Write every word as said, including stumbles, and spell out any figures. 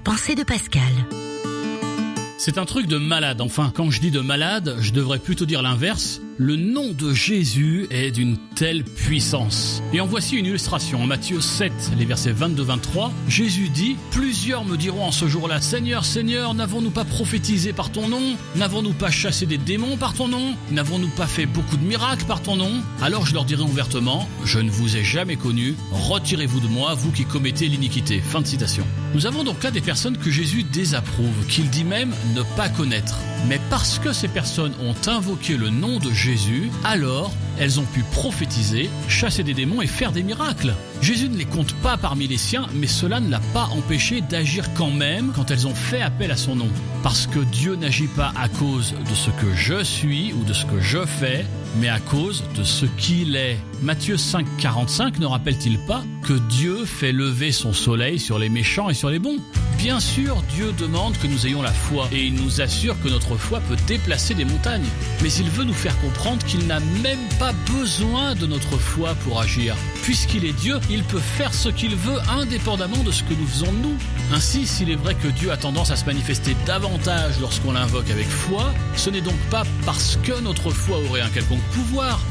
pensée de Pascal. C'est un truc de malade. Enfin, quand je dis de malade, je devrais plutôt dire l'inverse. Le nom de Jésus est d'une telle puissance. Et en voici une illustration. En Matthieu sept, les versets vingt-deux vingt-trois, Jésus dit « Plusieurs me diront en ce jour-là, Seigneur, Seigneur, n'avons-nous pas prophétisé par ton nom? N'avons-nous pas chassé des démons par ton nom? N'avons-nous pas fait beaucoup de miracles par ton nom? Alors je leur dirai ouvertement, je ne vous ai jamais connu, retirez-vous de moi, vous qui commettez l'iniquité. » Fin de citation. Nous avons donc là des personnes que Jésus désapprouve, qu'il dit même ne pas connaître. Mais parce que ces personnes ont invoqué le nom de Jésus, alors elles ont pu prophétiser, chasser des démons et faire des miracles. Jésus ne les compte pas parmi les siens, mais cela ne l'a pas empêché d'agir quand même quand elles ont fait appel à son nom. Parce que Dieu n'agit pas à cause de ce que je suis ou de ce que je fais, mais à cause de ce qu'il est. Matthieu cinq quarante-cinq ne rappelle-t-il pas que Dieu fait lever son soleil sur les méchants et sur les bons? Bien sûr, Dieu demande que nous ayons la foi et il nous assure que notre foi peut déplacer des montagnes. Mais il veut nous faire comprendre qu'il n'a même pas besoin de notre foi pour agir. Puisqu'il est Dieu, il peut faire ce qu'il veut indépendamment de ce que nous faisons nous. Ainsi, s'il est vrai que Dieu a tendance à se manifester davantage lorsqu'on l'invoque avec foi, ce n'est donc pas parce que notre foi aurait un quelconque pouvoir,